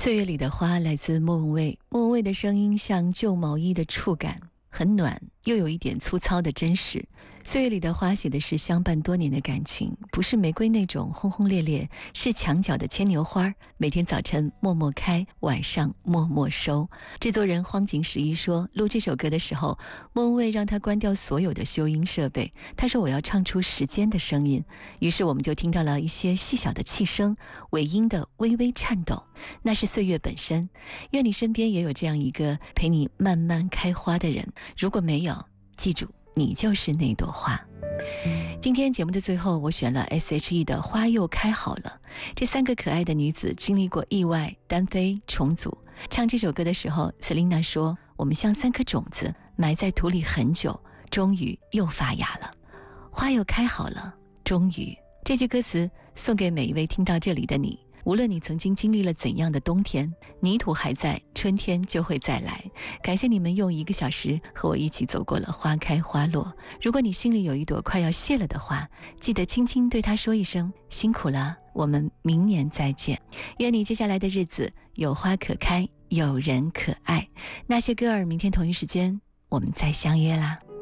岁月里的花来自莫文蔚，莫文蔚的声音像旧毛衣的触感，很暖，又有一点粗糙的真实。岁月里的花写的是相伴多年的感情，不是玫瑰那种轰轰烈烈，是墙角的牵牛花，每天早晨默默开，晚上默默收。制作人荒井十一说，录这首歌的时候，莫文蔚让他关掉所有的修音设备，他说我要唱出时间的声音。于是我们就听到了一些细小的气声，尾音的微微颤抖，那是岁月本身。愿你身边也有这样一个陪你慢慢开花的人，如果没有，记住你就是那朵花。今天节目的最后，我选了 S.H.E 的《花又开好了》。这三个可爱的女子经历过意外、单飞、重组。唱这首歌的时候 Selina 说，我们像三颗种子埋在土里很久，终于又发芽了。花又开好了，终于。这句歌词送给每一位听到这里的你，无论你曾经经历了怎样的冬天，泥土还在，春天就会再来。感谢你们用1个小时和我一起走过了花开花落。如果你心里有一朵快要谢了的花，记得轻轻对它说一声辛苦了，我们明年再见。愿你接下来的日子有花可开，有人可爱。那些歌儿，明天同一时间我们再相约啦。